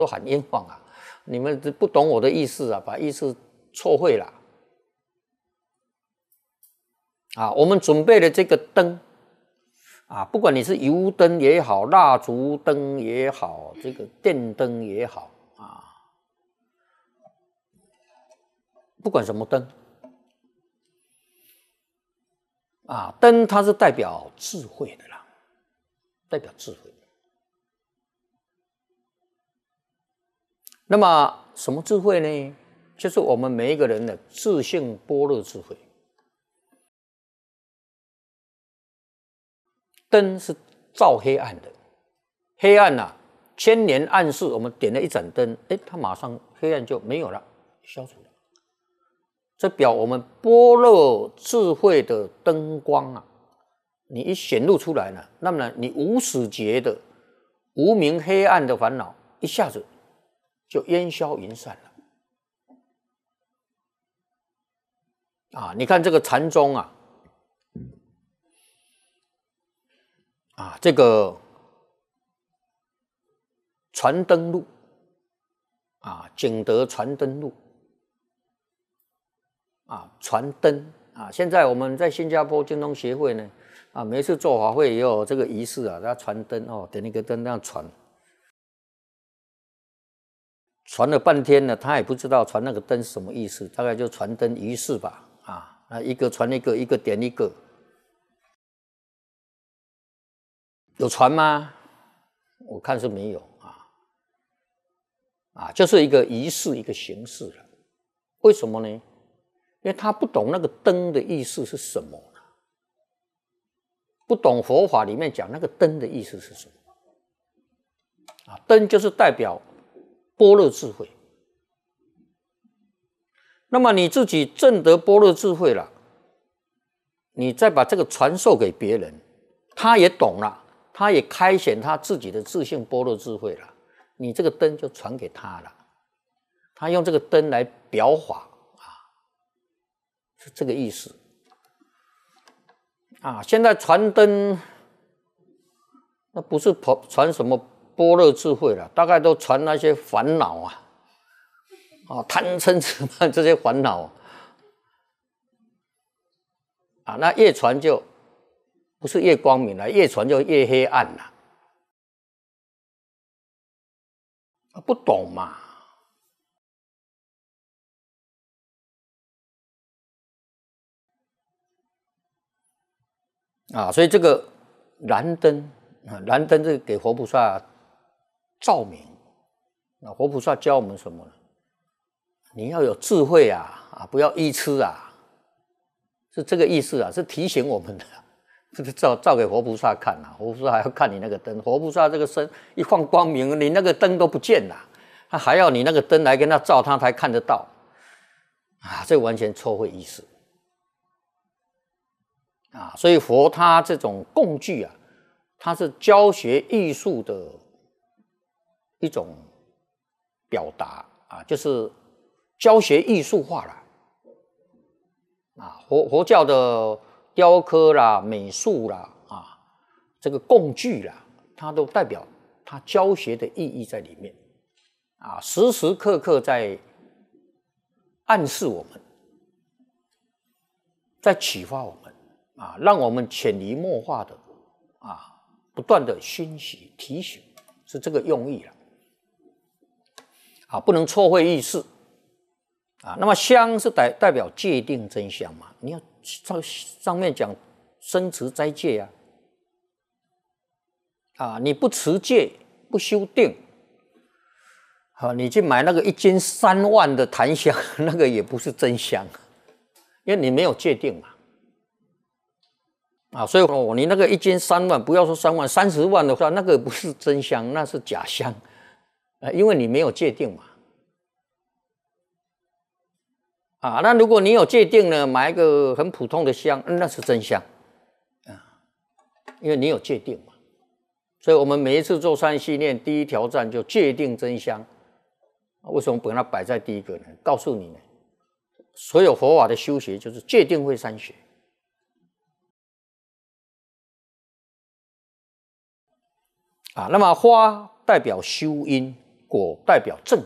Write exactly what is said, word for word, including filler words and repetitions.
都喊冤枉啊！你们不懂我的意思啊，把意思错会了啊！我们准备的这个灯啊，不管你是油灯也好，蜡烛灯也好，这个电灯也好啊，不管什么灯啊，灯它是代表智慧的啦，代表智慧。那么什么智慧呢？就是我们每一个人的自性般若智慧。灯是照黑暗的，黑暗啊，千年暗示，我们点了一盏灯，哎，它马上黑暗就没有了，消除了。这表我们般若智慧的灯光啊，你一显露出来了，那么呢，你无始劫的无明黑暗的烦恼，一下子就烟消云散了。啊，你看这个禅宗啊。啊，这个传灯录啊，景德传灯录啊，传灯啊。现在我们在新加坡精通协会呢，啊，每次做法会也有这个仪式啊，他传灯哦，点一个灯那样传，传了半天呢，他也不知道传那个灯是什么意思，大概就传灯仪式吧，啊，那一个传一个，一个点一个。有传吗？我看是没有啊，啊，就是一个仪式，一个形式了。为什么呢？因为他不懂那个灯的意思是什么，不懂佛法里面讲那个灯的意思是什么。啊，灯就是代表般若智慧。那么你自己证得般若智慧了，你再把这个传授给别人，他也懂了。他也开显他自己的自性般若智慧了，你这个灯就传给他了，他用这个灯来表法啊，是这个意思啊。现在传灯，那不是传什么般若智慧了，大概都传那些烦恼啊，啊，贪嗔痴慢这些烦恼啊，那越传就。不是越光明了，越传就越黑暗了，不懂嘛？啊，所以这个燃灯啊，燃灯是给活菩萨照明。那活菩萨教我们什么呢？你要有智慧啊，啊，不要愚痴啊，是这个意思啊，是提醒我们的。这个照照给活菩萨看啊，活菩萨还要看你那个灯。活菩萨这个身一放光明，你那个灯都不见了，他还要你那个灯来跟他照，他才看得到啊！这完全错会意思啊！所以佛他这种工具啊，它是教学艺术的一种表达啊，就是教学艺术化了啊！佛佛教的。雕刻啦、美术啦、啊，这个工具啦，它都代表它教学的意义在里面，啊，时时刻刻在暗示我们，在启发我们，啊，让我们潜移默化的啊，不断的熏习提醒，是这个用意了，啊，不能错会意识，啊，那么香是代代表戒定真香嘛，你要。上上面讲生持斋戒呀、啊，啊，你不持戒不修定，啊，你去买那个一斤三万的檀香，那个也不是真香，因为你没有戒定嘛，啊，所以哦，你那个一斤三万，不要说三万，三十万的话，那个不是真香，那是假香，啊，因为你没有戒定嘛。啊，那如果你有戒定呢，买一个很普通的香，那是真香啊，因为你有戒定嘛。所以我们每一次做三系念，第一条站就戒定真香。为什么把它摆在第一个呢？告诉你呢，所有佛法的修学就是戒定慧三学。啊，那么花代表修因果代表正